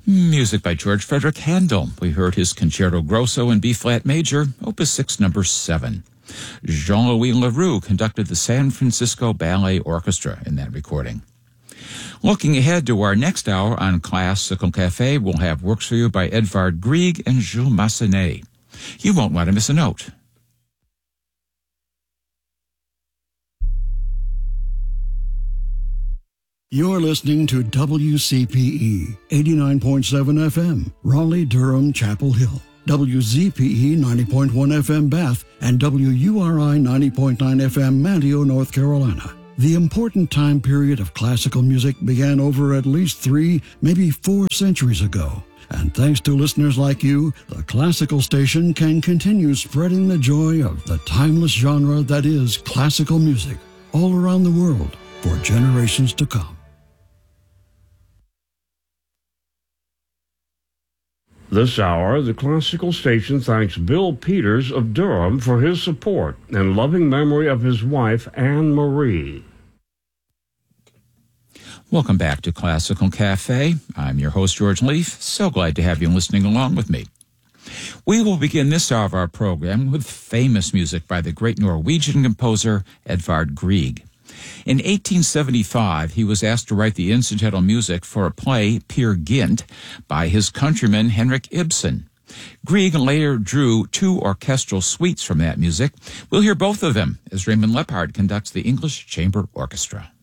Music by George Frederick Handel. We heard his Concerto Grosso in B-flat major, Opus 6, number 7. Jean-Louis Leroux conducted the San Francisco Ballet Orchestra in that recording. Looking ahead to our next hour on Classical Cafe, we'll have works for you by Edvard Grieg and Jules Massenet. You won't want to miss a note. You're listening to WCPE 89.7 FM, Raleigh-Durham, Chapel Hill. WZPE 90.1 FM, Bath, and WURI 90.9 FM, Manteo, North Carolina. The important time period of classical music began over at least 3, maybe 4 centuries ago. And thanks to listeners like you, the classical station can continue spreading the joy of the timeless genre that is classical music all around the world for generations to come. This hour, the classical station thanks Bill Peters of Durham for his support and loving memory of his wife, Anne Marie. Welcome back to Classical Cafe. I'm your host, George Leaf. So glad to have you listening along with me. We will begin this hour of our program with famous music by the great Norwegian composer Edvard Grieg. In 1875, he was asked to write the incidental music for a play, Peer Gynt, by his countryman Henrik Ibsen. Grieg later drew 2 orchestral suites from that music. We'll hear both of them as Raymond Leppard conducts the English Chamber Orchestra.